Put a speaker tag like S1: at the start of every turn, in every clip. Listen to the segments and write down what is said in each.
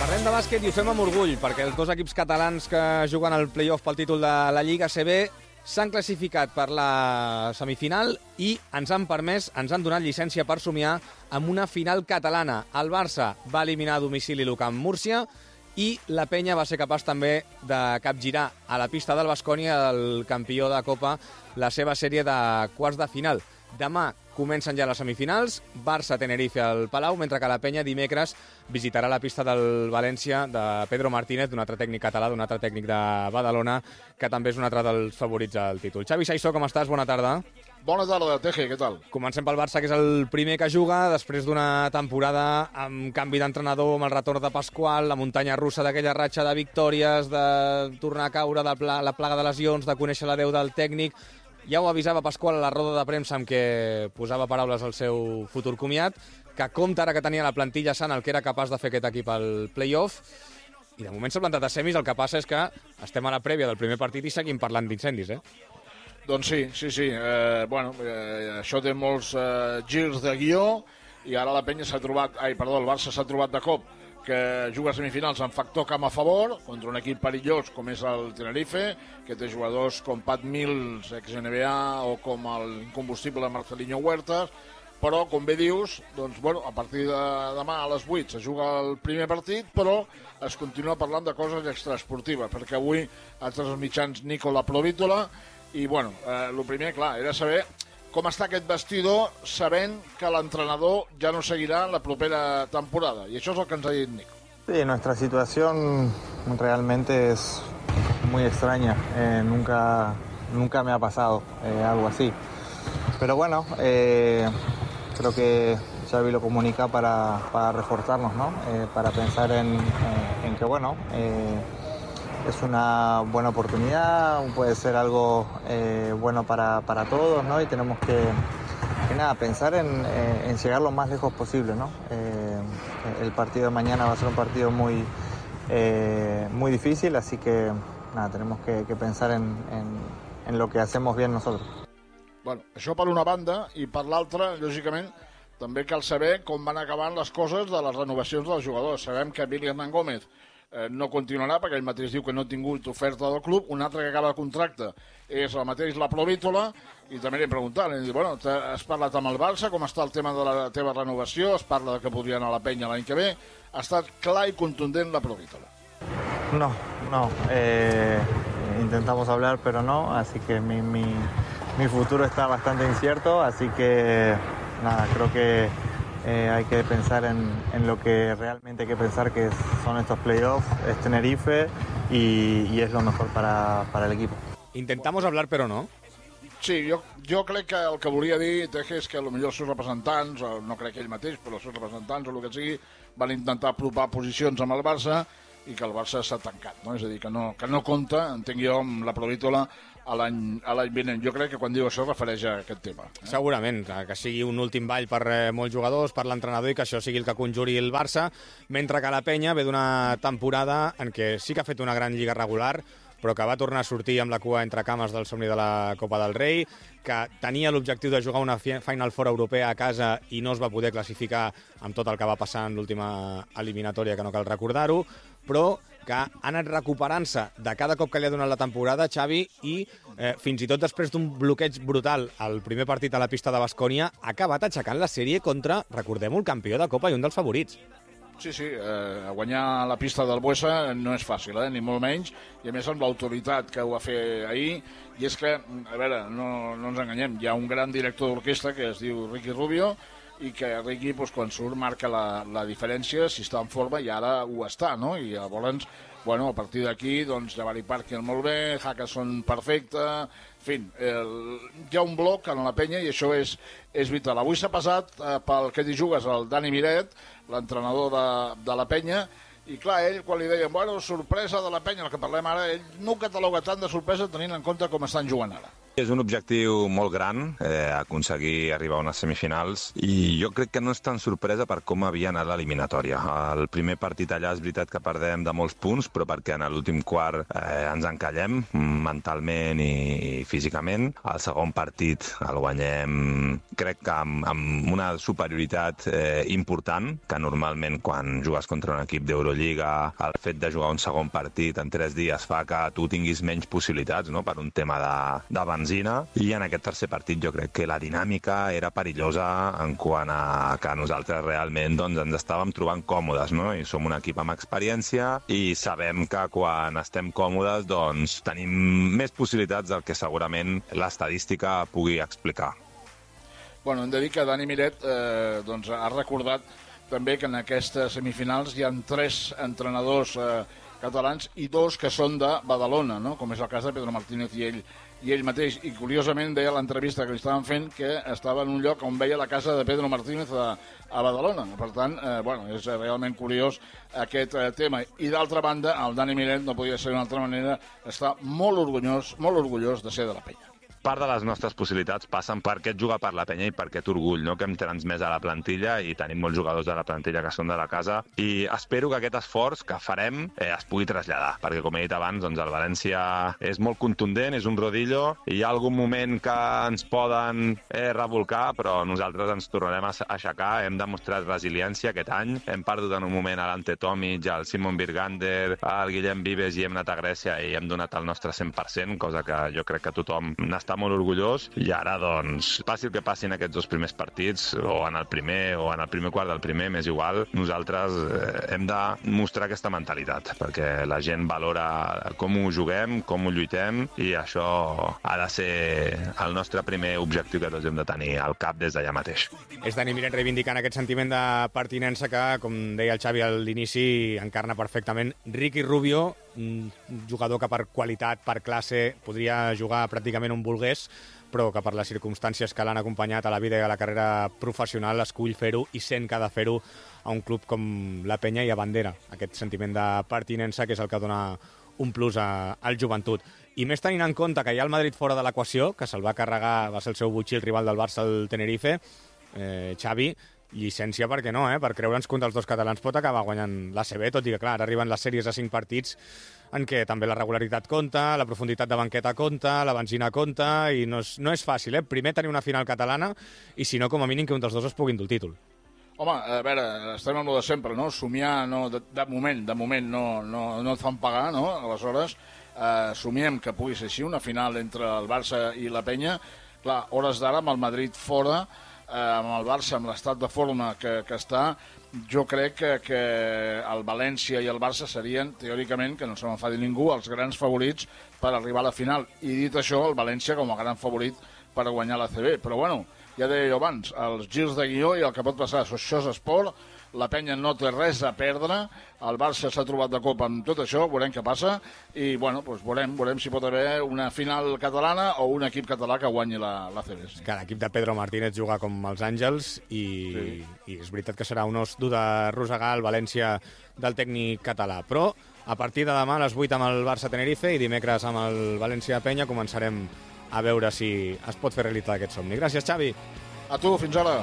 S1: Parlem de bàsquet i ho fem amb orgull, perquè els dos equips catalans que juguen al play-off pel títol de la Lliga ACB s'han classificat per la semifinal i ens han donat llicència per somiar amb una final catalana. El Barça va eliminar a domicili l'UCAM Múrcia i la Penya va ser capaç també de capgirar a la pista del Baskonia, el campió de Copa, la seva sèrie de quarts de final. Demà comencen ja les semifinals, Barça-Tenerife al Palau, mentre que la Penya dimecres visitarà la pista del València de Pedro Martínez, d'un altre tècnic català, d'un altre tècnic de Badalona, que també és un altre dels favorits al títol. Xavi Saissó, com estàs? Bona tarda.
S2: Bona tarda, Teje, què tal?
S1: Comencem pel Barça, que és el primer que juga, després d'una temporada amb canvi d'entrenador, amb el retorn de Pasqual, la muntanya russa d'aquella ratxa de victòries, de tornar a caure de la plaga de lesions, de conèixer la Déu del tècnic. Ja ho avisava Pasqual a la roda de premsa amb què posava paraules al seu futur comiat, que compta ara que tenia la plantilla sana el que era capaç de fer aquest equip al play-off, i de moment s'ha plantat a semis. El que passa és que estem a la prèvia del primer partit i seguim parlant d'incendis,
S2: Doncs sí. Això té molts girs de guió, i ara la Penya el Barça s'ha trobat de cop que juga a semifinals amb factor camp a favor contra un equip perillós com és el Tenerife, que té jugadors com Pat Mills, ex-NBA, o com el incombustible Marcelinho Huertas, però, com bé dius, a partir de demà a les 8 se juga el primer partit, però es continua parlant de coses extraesportives, perquè avui a altres mitjans Nicola Provítola, i el primer, clar, era saber com està aquest vestidor, sabent que l'entrenador ja no seguirà la propera temporada. Y eso es lo que nos ha dicho Nico.
S3: Sí, nuestra situación realmente es muy extraña. Nunca me ha pasado algo así. Pero bueno, creo que Xavi lo comunica para reforzarnos, ¿no? Para pensar en que, es una buena oportunidad, puede ser algo bueno para todos, ¿no? Y tenemos que pensar en llegar lo más lejos posible, ¿no? El partido de mañana va a ser un partido muy difícil, así que tenemos que pensar en lo que hacemos bien nosotros.
S2: Bueno, això per una banda, i per l'altra, lògicament, també cal saber com van acabant les coses de les renovacions dels jugadors. Sabem que Billy Hernán Gómez no continuarà perquè ell mateix diu que no ha tingut oferta del club. Un altre que acaba de contracte és el mateix la Provítola, i també li hem preguntat, has parlat amb el Barça, com està el tema de la teva renovació, es parla de que podria anar a la Penya l'any que ve. Ha estat clar i contundent la Provítola.
S3: No, intentamos hablar pero no, así que mi futuro está bastante incierto, así que creo que hay que pensar en lo que realmente hay que pensar, que son estos playoffs, es Tenerife y es lo mejor para el equipo.
S1: Intentamos hablar, però no.
S2: Sí, jo crec que el que volia dir, Teje, és que potser els seus representants, o no crec que ell mateix, però els seus representants o el que sigui, van intentar apropar posicions amb el Barça i que el Barça s'ha tancat, no? És a dir, que no compta, entenc jo, amb la Provítola a l'any vinent. Jo crec que quan diu això es refereix a aquest tema.
S1: Segurament, que sigui un últim ball per molts jugadors, per l'entrenador, i que això sigui el que conjuri el Barça, mentre que la Penya ve d'una temporada en què sí que ha fet una gran lliga regular, però que va tornar a sortir amb la cua entre cames del somni de la Copa del Rei, que tenia l'objectiu de jugar una Final Four europea a casa i no es va poder classificar amb tot el que va passar en l'última eliminatòria, que no cal recordar-ho, però que ha anat recuperant-se de cada cop que li ha donat la temporada, Xavi, i fins i tot després d'un bloqueig brutal al primer partit a la pista de Baskonia, ha acabat aixecant la sèrie contra, recordem-ho, el campió de Copa i un dels favorits.
S2: Sí, guanyar la pista del Buesa no és fàcil, ni molt menys, i a més amb l'autoritat que ho va fer ahir. I és que, a veure, no ens enganyem, hi ha un gran director d'orquestra que es diu Ricky Rubio, i que Ricky, quan surt, marca la diferència, si està en forma, i ara ho està, no? I llavors, a partir d'aquí, Jabari Parker molt bé, Hackason perfecte, en fi, hi ha un bloc en la Penya i això és vital. Avui s'ha passat pel que t'hi jugues el Dani Miret, l'entrenador de la Penya, i clar, ell, quan li deien, sorpresa de la Penya, el que parlem ara, ell no ho cataloga tant de sorpresa tenint en compte com estan jugant ara.
S4: És un objectiu molt gran, aconseguir arribar a unes semifinals, i jo crec que no és tan sorpresa per com havia anat l'eliminatòria. El primer partit allà és veritat que perdem de molts punts, però perquè en l'últim quart ens encallem mentalment i físicament. El segon partit el guanyem, crec que amb una superioritat important, que normalment quan jugues contra un equip d'Eurolliga, el fet de jugar un segon partit en 3 dies fa que tu tinguis menys possibilitats, no?, per un tema de benzina, i en aquest tercer partit jo crec que la dinàmica era perillosa en quant a que nosaltres realment ens estàvem trobant còmodes, no? I som un equip amb experiència i sabem que quan estem còmodes tenim més possibilitats del que segurament l'estadística pugui explicar.
S2: Bueno, hem de dir que Dani Miret ha recordat també que en aquestes semifinals hi ha 3 entrenadors catalans i 2 que són de Badalona, no?, com és el cas de Pedro Martínez i ell mateix. I curiosament deia a l'entrevista que li estaven fent que estava en un lloc on veia la casa de Pedro Martínez a Badalona. Per tant, és realment curiós aquest tema. I d'altra banda, el Dani Miret, no podia ser d'una altra manera, està molt orgullós de ser de la Penya.
S4: Part de les nostres possibilitats passen per aquest jugar per la Penya i per aquest orgull, no?, que hem transmès a la plantilla, i tenim molts jugadors de la plantilla que són de la casa, i espero que aquest esforç que farem es pugui traslladar, perquè com he dit abans, el València és molt contundent, és un rodillo, i hi ha algun moment que ens poden revolcar, però nosaltres ens tornarem a aixecar. Hem demostrat resiliència aquest any, hem perdut en un moment a l'Ante Tomic, al Simon Birgander, al Guillem Vives, i hem anat a Grècia i hem donat el nostre 100%, cosa que jo crec que tothom n'està molt orgullós, i ara, passi el que passi en aquests 2 primers partits, o en el primer quart del primer, m'és igual, nosaltres hem de mostrar aquesta mentalitat, perquè la gent valora com ho juguem, com ho lluitem, i això ha de ser el nostre primer objectiu que tots hem de tenir al cap des d'allà mateix.
S1: És Dani Miret reivindicant aquest sentiment de pertinença que, com deia el Xavi a l'inici, encarna perfectament Ricky Rubio, un jugador que per qualitat, per classe, podria jugar pràcticament on volgués, però que per les circumstàncies que l'han acompanyat a la vida i a la carrera professional escull fer-ho i sent que ha de fer-ho a un club com la Penya i a bandera. Aquest sentiment de pertinença que és el que dona un plus al joventut. I més tenint en compte que hi ha el Madrid fora de l'equació, que se'l va carregar, va ser el seu butxí, el rival del Barça, el Tenerife, Xavi, llicència, per què no, per creure'ns que un dels 2 catalans pot acabar guanyant l'ACB, tot i que, clar, arriben les sèries de 5 partits en què també la regularitat compta, la profunditat de banqueta compta, la benzina compta, i no és fàcil, Primer tenir una final catalana, i si no, com a mínim que un dels 2 es pugui endur el títol.
S2: Home, a veure, estem amb lo de sempre, no? Somiar, no, de moment no et fan pagar, no? Aleshores, somiem que pugui ser així, una final entre el Barça i la Penya. Clar, hores d'ara, amb el Madrid fora, amb el Barça, amb l'estat de forma que està, jo crec que el València i el Barça serien, teòricament, que no se m'enfadi ningú, els grans favorits per arribar a la final. I dit això, el València com a gran favorit per guanyar l'ACB. Però bueno, ja deia jo abans, els girs de guió i el que pot passar, això és esport, la Penya no té res a perdre, el Barça s'ha trobat de cop amb tot això, veurem què passa, i bueno, doncs veurem si pot haver una final catalana o un equip català que guanyi l'ACB. Sí.
S1: Que l'equip de Pedro Martínez juga com els Àngels i és veritat que serà un os dur de rosegar el València del tècnic català, però a partir de demà a les 8 amb el Barça-Tenerife i dimecres amb el València-Penya començarem a veure si es pot fer realitat aquest somni. Gràcies, Xavi.
S2: A tu, fins ara.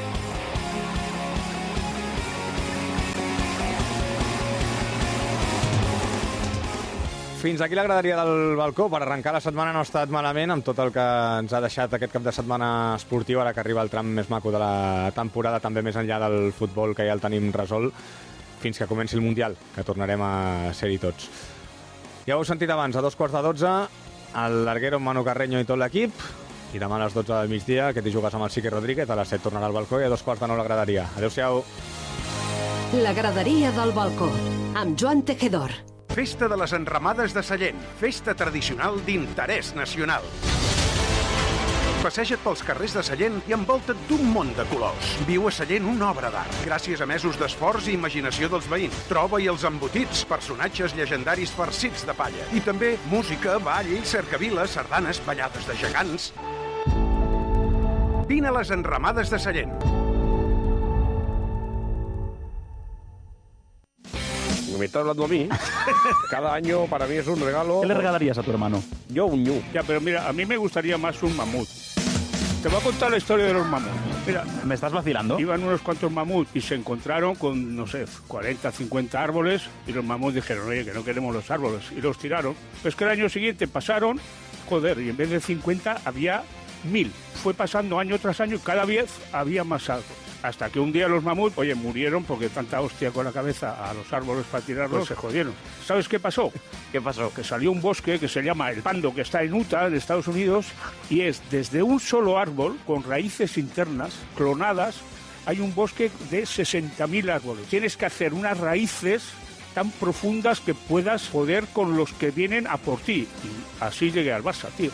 S1: Fins aquí la graderia del balcó. Per arrencar la setmana no ha estat malament, amb tot el que ens ha deixat aquest cap de setmana esportiu, ara que arriba el tram més maco de la temporada, també més enllà del futbol, que ja el tenim resolt, fins que comenci el Mundial, que tornarem a ser-hi tots. Ja ho heu sentit abans, a 2:15, el larguero Manu Carreño i tot l'equip, i demà a les 12 del migdia, que t'hi jugues amb el Sique Rodríguez, a les 7 tornarà al balcó i a 2:15 la graderia. Adéu-siau.
S5: La graderia del balcó, amb Joan Tejedor.
S6: Festa de les Enramades de Sallent, festa tradicional d'interès nacional. Passeja't pels carrers de Sallent i envolta't d'un món de colors. Viu a Sallent una obra d'art, gràcies a mesos d'esforç i imaginació dels veïns. Troba-hi els embotits, personatges llegendaris farcits de palla. I també música, ball, cercaviles, sardanes, ballades de gegants. Vine a les Enramades de Sallent.
S7: me está hablando a mí, cada año para mí es un regalo.
S8: ¿Qué le regalarías a tu hermano?
S7: Yo un ñu.
S9: Ya, pero mira, a mí me gustaría más un mamut. Te voy a contar la historia de los mamuts. Mira,
S8: ¿me estás vacilando?
S9: Iban unos cuantos mamuts y se encontraron con, no sé, 40, 50 árboles y los mamuts dijeron, oye, que no queremos los árboles, y los tiraron. Pues que el año siguiente pasaron, y en vez de 50 había 1000. Fue pasando año tras año y cada vez había más árboles. Hasta que un día los mamuts, murieron porque tanta hostia con la cabeza a los árboles para tirarlos, se jodieron. ¿Sabes qué pasó?
S8: ¿Qué pasó?
S9: Que salió un bosque que se llama el Pando, que está en Utah, en Estados Unidos, y es desde un solo árbol, con raíces internas, clonadas, hay un bosque de 60.000 árboles. Tienes que hacer unas raíces tan profundas que puedas poder con los que vienen a por ti. Y así llegué al Barça, tío.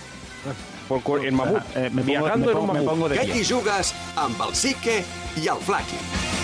S7: El mamut.
S8: Me pongo de pie.
S10: Que aquí jugues amb el Sique i el Flaqui.